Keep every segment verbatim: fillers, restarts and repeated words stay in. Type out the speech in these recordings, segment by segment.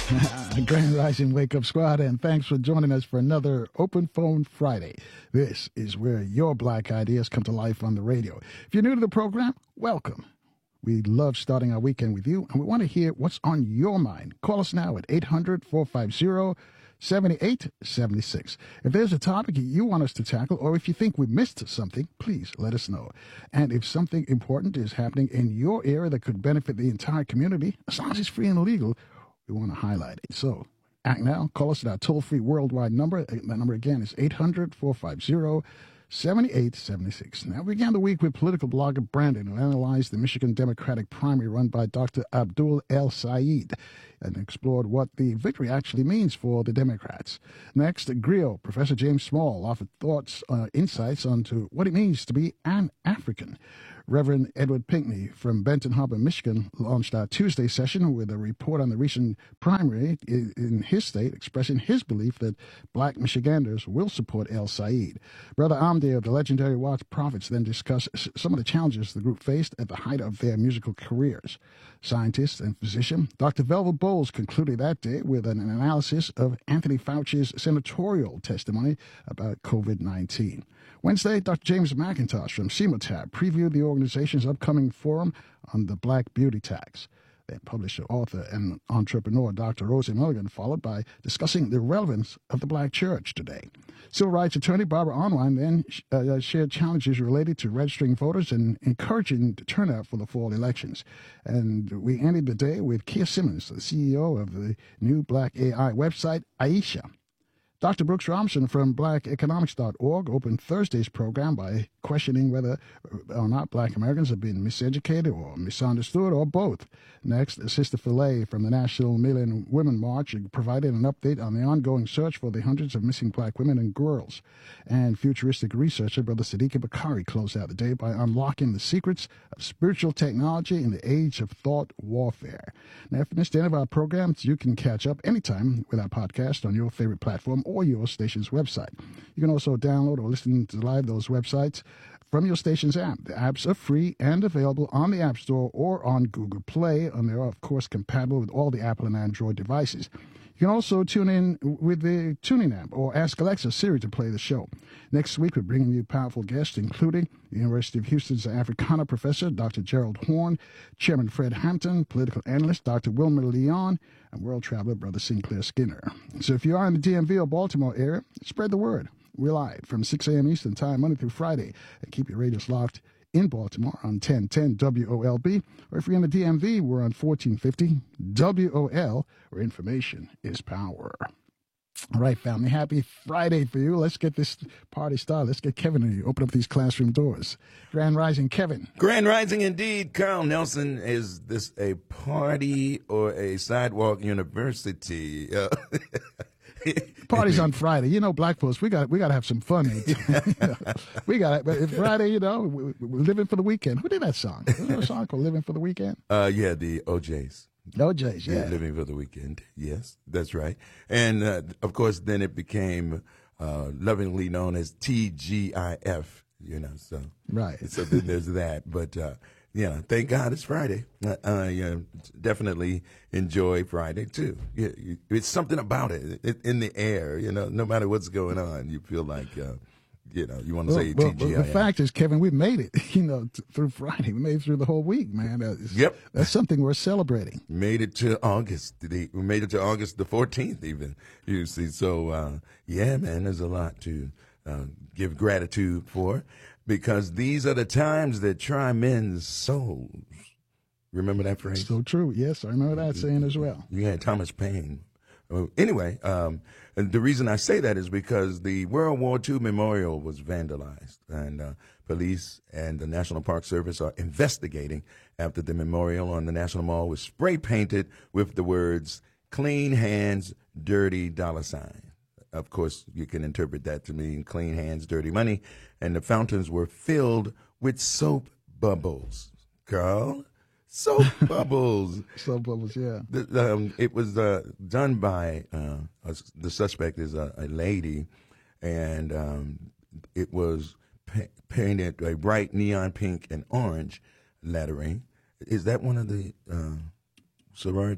Grand Rising Wake Up Squad, and thanks for joining us for another Open Phone Friday. This is where your black ideas come to life on the radio. If you're new to the program, welcome. We love starting our weekend with you, and we want to hear what's on your mind. Call us now at eight hundred, four five zero, seven eight seven six. If there's a topic you want us to tackle, or if you think we missed something, please let us know. And if something important is happening in your area that could benefit the entire community, as long as it's free and legal, we want to highlight it. So act now. Call us at our toll-free worldwide number. That number again is eight hundred, four five zero, seven eight seven six. Now, we began the week with political blogger Brandon, who analyzed the Michigan Democratic primary run by Doctor Abdul El Sayed and explored what the victory actually means for the Democrats. Next, Griot, Professor James Small, offered thoughts, uh, insights onto what it means to be an African. Reverend Edward Pinkney from Benton Harbor, Michigan, launched our Tuesday session with a report on the recent primary in his state, expressing his belief that black Michiganders will support El Sayed. Brother Amde of the legendary Watts Prophets then discussed some of the challenges the group faced at the height of their musical careers. Scientist and physician Doctor Velva Bowles concluded that day with an analysis of Anthony Fauci's senatorial testimony about COVID nineteen. Wednesday, Doctor James McIntosh from CEMOTAB previewed the organization's upcoming forum on the Black Beauty Tax. Then publisher, author, and entrepreneur Doctor Rosie Mulligan followed by discussing the relevance of the black church today. Civil rights attorney Barbara Online then uh, shared challenges related to registering voters and encouraging the turnout for the fall elections. And we ended the day with Kia Simmons, the C E O of the new Black A I website, Aisha. Doctor Brooks Robinson from black economics dot org opened Thursday's program by questioning whether or not black Americans have been miseducated or misunderstood or both. Next, Sister Filet from the National Million Women March provided an update on the ongoing search for the hundreds of missing black women and girls. And futuristic researcher Brother Siddiqui Bakari closed out the day by unlocking the secrets of spiritual technology in the age of thought warfare. Now, if you missed any of our programs, you can catch up anytime with our podcast on your favorite platform or your station's website. You can also download or listen to live those websites from your station's app. The apps are free and available on the App Store or on Google Play, and they are, of course, compatible with all the Apple and Android devices. You can also tune in with the Tuning app or ask Alexa Siri to play the show. Next week, we're bringing you powerful guests, including the University of Houston's Africana professor, Doctor Gerald Horn, Chairman Fred Hampton, political analyst, Doctor Wilmer Leon, and world traveler, Brother Sinclair Skinner. So if you are in the D M V or Baltimore area, spread the word. We're live from six a.m. Eastern Time, Monday through Friday. And keep your radios locked in Baltimore on ten ten W O L B. Or if you're in the D M V, we're on fourteen fifty W O L, where information is power. All right, family, happy Friday for you. Let's get this party started. Let's get Kevin to open up these classroom doors. Grand Rising, Kevin. Grand Rising indeed. Carl Nelson, is this a party or a sidewalk university? Uh, Party's on Friday. You know, black folks, we got we got to have some fun. You know, we got it. But if Friday, you know, we, we're living for the weekend. Who did that song? Was there a song called "Living for the Weekend"? Uh, yeah, the O Js. O Js, yeah. yeah. Living for the Weekend. Yes, that's right. And uh, of course, then it became uh, lovingly known as T G I F. You know, so right. So then there's that. But uh, yeah, thank God it's Friday. Uh, I uh, definitely enjoy Friday too. Yeah, it's something about it, it in the air. You know, no matter what's going on, you feel like. Uh, You know, you want to well, say well, T G I F. Well, the fact is, Kevin, we made it, you know, t- through Friday. We made it through the whole week, man. That's, yep. That's something we're celebrating. Made it to August. We made it to August the fourteenth even, you see. So, uh, yeah, man, there's a lot to uh, give gratitude for because these are the times that try men's souls. Remember that phrase? So true. Yes, I remember that saying as well. You had Thomas Paine. Uh, anyway, um, and the reason I say that is because the World War Two memorial was vandalized, and uh, police and the National Park Service are investigating after the memorial on the National Mall was spray painted with the words "Clean Hands, Dirty Dollar Sign." Of course, you can interpret that to mean clean hands, dirty money, and the fountains were filled with soap bubbles. Carl? Soap bubbles. Soap bubbles, yeah. The, um, it was uh, done by, uh, a, the suspect is a, a lady, and um, it was pa- painted a bright neon pink and orange lettering. Is that one of the uh, sororities?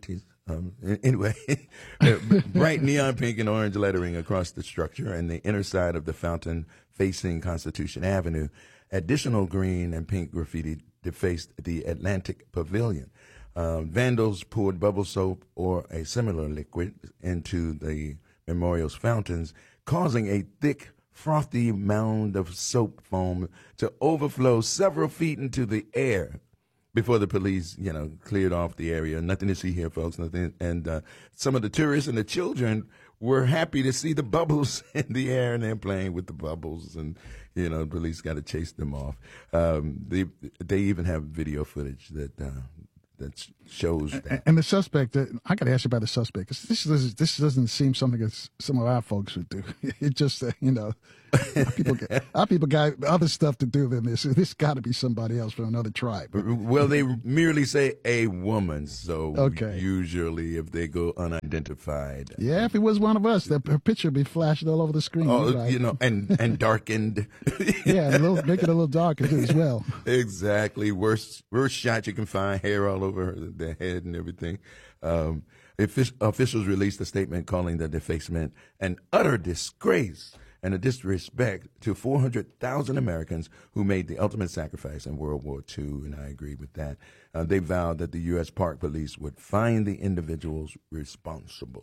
Um, anyway, bright neon pink and orange lettering across the structure and the inner side of the fountain facing Constitution Avenue. Additional green and pink graffiti defaced the Atlantic Pavilion. Uh, vandals poured bubble soap or a similar liquid into the memorial's fountains, causing a thick, frothy mound of soap foam to overflow several feet into the air before the police, you know, cleared off the area. Nothing to see here, folks. Nothing. And uh, some of the tourists and the children were happy to see the bubbles in the air, and they're playing with the bubbles. And, you know, the police got to chase them off. Um, they they even have video footage that uh, that shows that. And the suspect, uh, I got to ask you about the suspect, because this, this, this doesn't seem something that some of our folks would do. It just, uh, you know, our people, get, our people got other stuff to do than this. This got to be somebody else from another tribe. Well, they merely say a woman, so okay. Usually if they go unidentified. Yeah, if it was one of us, that her picture would be flashing all over the screen. Oh, right? you know, and, and darkened. Yeah, a little, make it a little darker too as well. Exactly. Worst, worst shot you can find, hair all over their head and everything. Um, officials released a statement calling the defacement an utter disgrace and a disrespect to four hundred thousand Americans who made the ultimate sacrifice in World War Two, and I agree with that. Uh, they vowed that the U S Park Police would find the individuals responsible.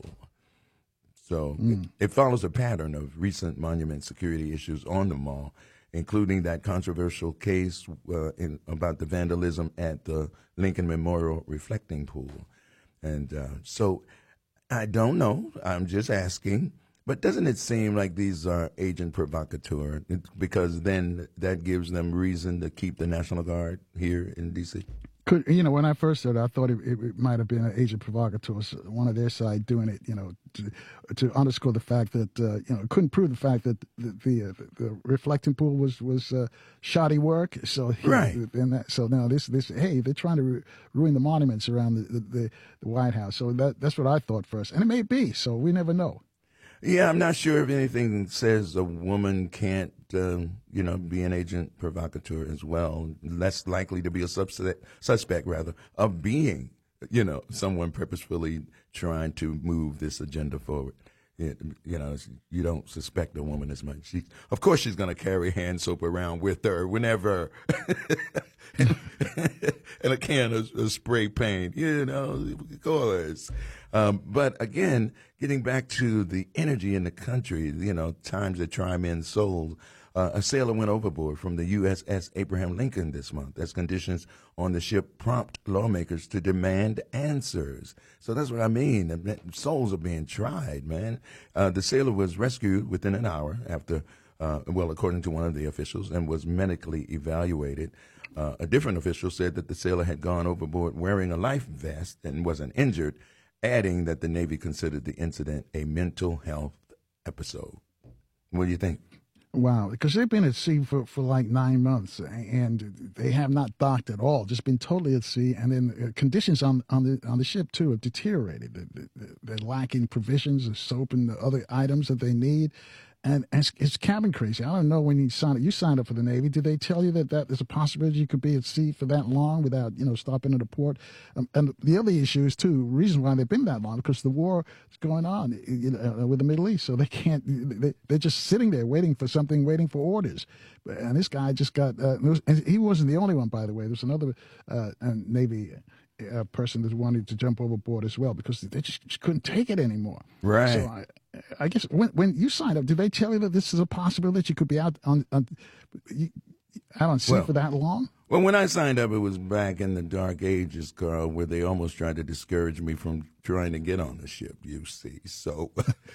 So mm. it, it follows a pattern of recent monument security issues on the mall, including that controversial case uh, in, about the vandalism at the Lincoln Memorial Reflecting Pool. And uh, so I don't know. I'm just asking. But doesn't it seem like these are agent provocateur? Because then that gives them reason to keep the National Guard here in D C? Could, you know, when I first heard it, I thought it, it, it might have been an agent provocateur, one of their side doing it, you know, to, to underscore the fact that, uh, you know, couldn't prove the fact that the the, uh, the reflecting pool was was uh, shoddy work. So right. And that, so now this this hey, they're trying to ru- ruin the monuments around the, the, the, the White House. So that that's what I thought first, and it may be. So we never know. Yeah, I'm not sure if anything says a woman can't, uh, you know, be an agent provocateur as well. Less likely to be a suspect, suspect rather, of being, you know, someone purposefully trying to move this agenda forward. It, you know, you don't suspect a woman as much. She, of course, she's going to carry hand soap around with her whenever, and a can of, of spray paint. You know, of course. Um, but again, getting back to the energy in the country, you know, times that try men's souls. Uh, a sailor went overboard from the U S S Abraham Lincoln this month as conditions on the ship prompt lawmakers to demand answers. So that's what I mean. Souls are being tried, man. Uh, the sailor was rescued within an hour after, uh, well, according to one of the officials, and was medically evaluated. Uh, a different official said that the sailor had gone overboard wearing a life vest and wasn't injured, adding that the Navy considered the incident a mental health episode. What do you think? Wow, because they've been at sea for, for like nine months, and they have not docked at all. Just been totally at sea, and then conditions on on the on the ship too have deteriorated. They're lacking provisions of soap and the other items that they need, and it's, it's cabin crazy. I don't know when you signed up. You signed up for the Navy. Did they tell you that, that there's a possibility you could be at sea for that long without, you know, stopping at a port? Um, and the other issue is too, reason why they've been that long, because the war is going on, you know, with the Middle East. So they can't. They, they're just sitting there waiting for something, waiting for orders. And this guy just got. Uh, and he wasn't the only one, by the way. There's another uh, Navy uh, person that wanted to jump overboard as well because they just, just couldn't take it anymore. Right. So I, I guess when when you signed up, did they tell you that this is a possibility that you could be out on, on you, out on sea well, for that long? Well, when I signed up, it was back in the dark ages, Carl, where they almost tried to discourage me from trying to get on the ship, you see. So,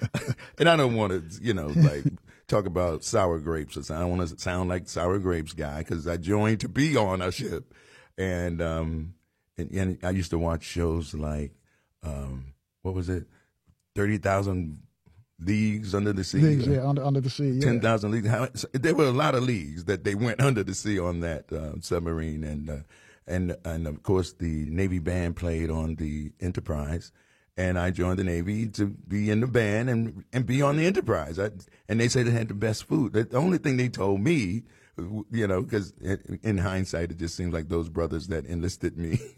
and I don't want to, you know, like talk about sour grapes. I don't want to sound like sour grapes guy because I joined to be on a ship. And, um, and, and I used to watch shows like, um, what was it? thirty thousand Leagues Under the Sea. Leagues, yeah, under, under the sea. Yeah. ten thousand leagues. How, there were a lot of leagues that they went under the sea on that uh, submarine. And, uh, and, and of course, the Navy band played on the Enterprise. And I joined the Navy to be in the band and, and be on the Enterprise. I, and they said it had the best food. The only thing they told me, you know, because in hindsight, it just seems like those brothers that enlisted me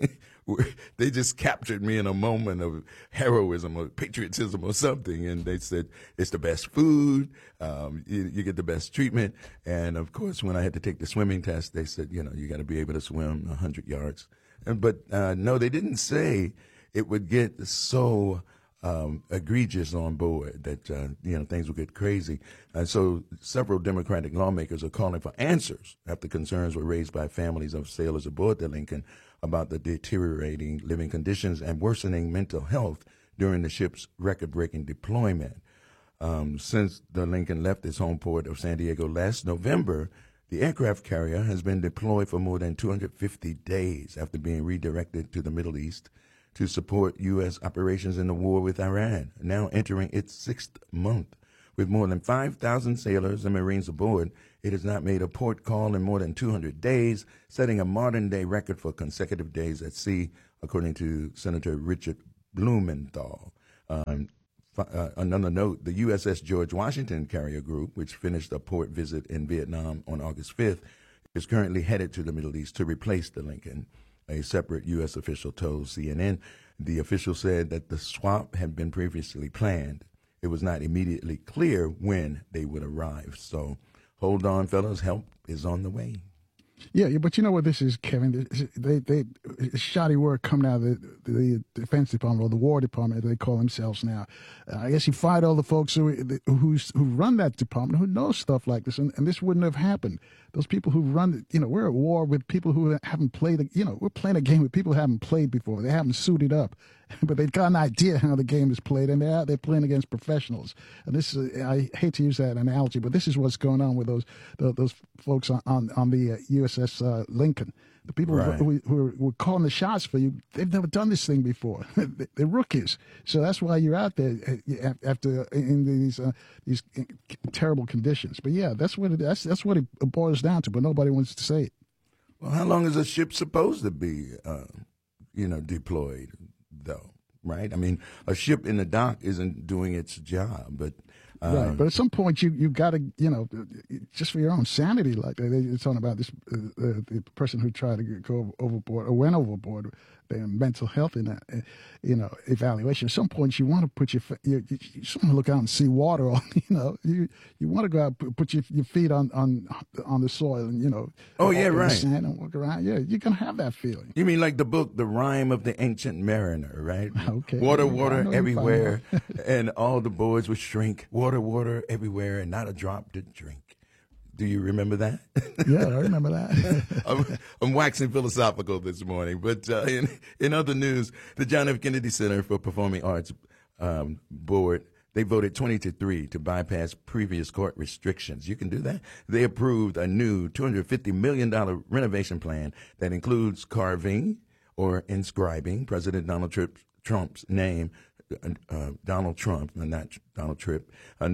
they just captured me in a moment of heroism or patriotism or something. And they said, it's the best food. Um, you, you get the best treatment. And of course, when I had to take the swimming test, they said, you know, you got to be able to swim a hundred yards. And, but, uh, no, they didn't say it would get so, Um, egregious on board that, uh, you know, things will get crazy. And so several Democratic lawmakers are calling for answers after concerns were raised by families of sailors aboard the Lincoln about the deteriorating living conditions and worsening mental health during the ship's record-breaking deployment. Um, since the Lincoln left its home port of San Diego last November, the aircraft carrier has been deployed for more than two hundred fifty days after being redirected to the Middle East to support U S operations in the war with Iran, now entering its sixth month. With more than five thousand sailors and Marines aboard, it has not made a port call in more than two hundred days, setting a modern-day record for consecutive days at sea, according to Senator Richard Blumenthal. Um, uh, another note, the U S S George Washington Carrier Group, which finished a port visit in Vietnam on August fifth, is currently headed to the Middle East to replace the Lincoln. A separate U S official told C N N. The official said that the swap had been previously planned. It was not immediately clear when they would arrive. So hold on, fellas. Help is on the way. Yeah, yeah, but you know what this is, Kevin? They, they, shoddy word coming out of the, the Defense Department or the War Department, they call themselves now. Uh, I guess he fired all the folks who who's, who run that department, who know stuff like this, and, and this wouldn't have happened. Those people who run, you know, we're at war with people who haven't played, you know, we're playing a game with people who haven't played before. They haven't suited up, but they've got an idea how the game is played, and they're out there playing against professionals. And this is, I hate to use that analogy, but this is what's going on with those those folks on, on, on the U S S uh, Lincoln. The people right. who, who, who are calling the shots for you, they've never done this thing before. They're rookies. So that's why you're out there after in these uh, these terrible conditions. But yeah, that's what it, that's that's what it boils down to. But nobody wants to say it. Well, how long is a ship supposed to be, uh, you know, deployed, though? Right? I mean, a ship in the dock isn't doing its job, but. Um, right, but at some point you you got to, you know, just for your own sanity, like they, they're talking about this, uh, uh, the person who tried to go overboard or went overboard, their mental health in that, uh, you know, evaluation. At some point you want to put your, you, you just want to look out and see water, on, you know, you you want to go out, put your, your feet on, on on the soil and, you know, oh yeah, right, sand and walk around. Yeah, you're gonna have that feeling. You mean like the book, The Rime of the Ancient Mariner, right? Okay. Water, water everywhere, and all the boys would shrink. Water, water everywhere, and not a drop to drink. Do you remember that? Yeah, I remember that. I'm, I'm waxing philosophical this morning, but uh, in, in other news, the John F. Kennedy Center for Performing Arts um, board, they voted twenty to three to bypass previous court restrictions. You can do that. They approved a new two hundred fifty million dollars renovation plan that includes carving or inscribing President Donald Trump, Trump's name. Uh, Donald Trump, not Donald Tripp, uh,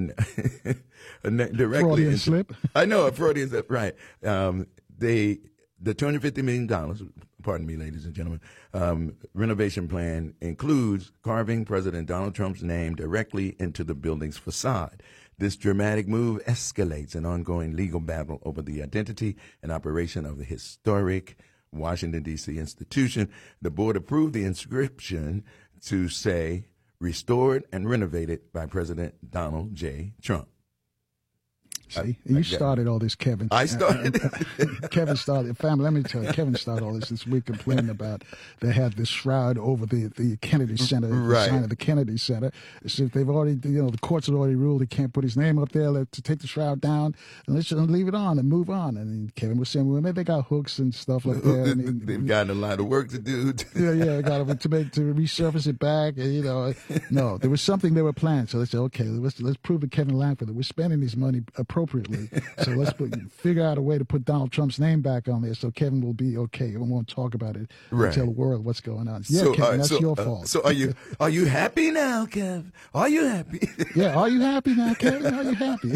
directly. Freudian into, slip. I know a Freudian slip, right? Um, they the two hundred fifty million dollars. Pardon me, ladies and gentlemen. Um, renovation plan includes carving President Donald Trump's name directly into the building's facade. This dramatic move escalates an ongoing legal battle over the identity and operation of the historic Washington, D C institution. The board approved the inscription to say, restored and renovated by President Donald J. Trump. See, I, you I started all this, Kevin. I started. Uh, uh, Kevin started. Family, let me tell you, Kevin started all this this week complaining about they had this shroud over the, the Kennedy Center, right. the sign of the Kennedy Center. So if they've already, you know, the courts have already ruled he can't put his name up there to take the shroud down, and let's just leave it on and move on. And Kevin was saying, well, maybe they got hooks and stuff like that. And They've gotten a lot of work to do. yeah, yeah, got to, to make to resurface it back. And, you know, no, there was something they were planning. So they said, okay, let's let's prove to Kevin Langford that we're spending this money appropriately. So let's put, figure out a way to put Donald Trump's name back on there so Kevin will be okay. We won't talk about it and right. tell the world what's going on. Yeah, so, Kevin, uh, that's so, your uh, fault. So are you are you happy now, Kev? Are you happy? Yeah, are you happy now, Kevin? Are you happy?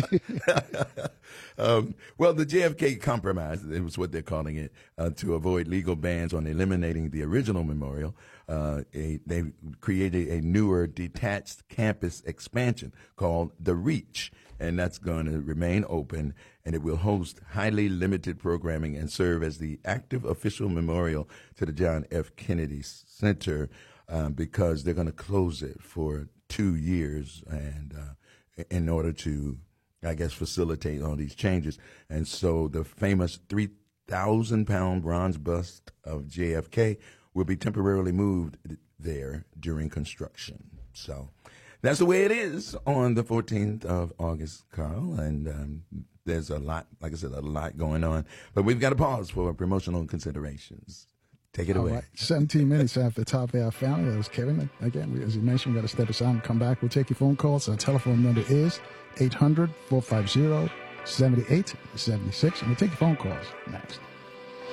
um, well, the J F K Compromise, it was what they're calling it, uh, to avoid legal bans on eliminating the original memorial, uh, a, they created a newer detached campus expansion called The Reach, and that's going to remain open, and it will host highly limited programming and serve as the active official memorial to the John F. Kennedy Center um, because they're going to close it for two years and uh, in order to, I guess, facilitate all these changes. And so the famous three thousand pound bronze bust of J F K will be temporarily moved there during construction. So that's the way it is on the fourteenth of August, Carl. And um, there's a lot, like I said, a lot going on. But we've got to pause for promotional considerations. Take it All away. right. seventeen minutes after the top of our family. That was Kevin. Again, as you mentioned, we've got to step aside and come back. We'll take your phone calls. Our telephone number is eight hundred, four five zero, seven eight seven six. And we'll take your phone calls next.